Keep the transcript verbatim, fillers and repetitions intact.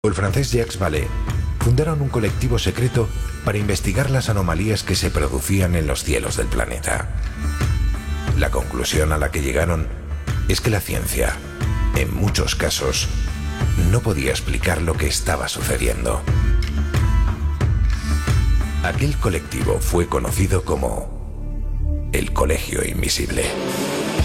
El francés Jacques Vallée fundaron un colectivo secreto para investigar las anomalías que se producían en los cielos del planeta. La conclusión a la que llegaron es que la ciencia, en muchos casos, no podía explicar lo que estaba sucediendo. Aquel colectivo fue conocido como el Colegio Invisible.